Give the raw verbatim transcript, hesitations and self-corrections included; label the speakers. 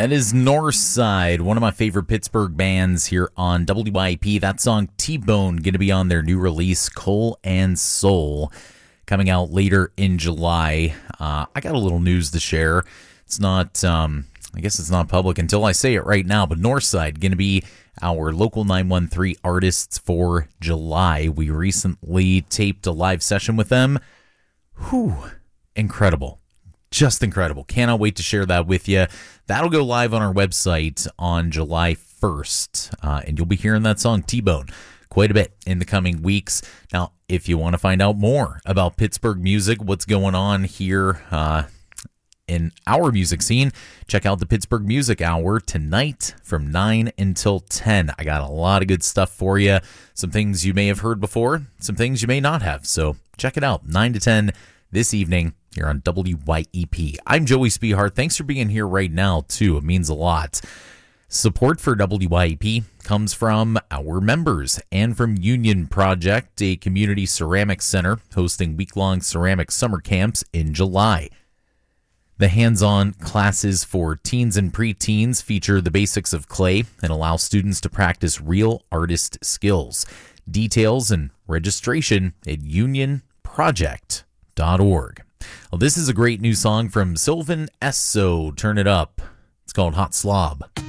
Speaker 1: That is Northside, one of my favorite Pittsburgh bands here on W I P. That song, T-Bone, going to be on their new release, Coal and Soul, coming out later in July. Uh, I got a little news to share. It's not, um, I guess it's not public until I say it right now, but Northside, going to be our local nine one three artists for July. We recently taped a live session with them. Whew, incredible. Just incredible. Cannot wait to share that with you. That'll go live on our website on July first, uh, and you'll be hearing that song, T-Bone, quite a bit in the coming weeks. Now, if you want to find out more about Pittsburgh music, what's going on here uh, in our music scene, check out the Pittsburgh Music Hour tonight from nine until ten. I got a lot of good stuff for you. Some things you may have heard before, some things you may not have. So check it out, nine to ten this evening here on W Y E P. I'm Joey Spehart. Thanks for being here right now, too. It means a lot. Support for W Y E P comes from our members and from Union Project, a community ceramics center hosting week-long ceramic summer camps in July. The hands-on classes for teens and preteens feature the basics of clay and allow students to practice real artist skills. Details and registration at union project dot org. Well, this is a great new song from Sylvan Esso. Turn it up. It's called Hot Slob.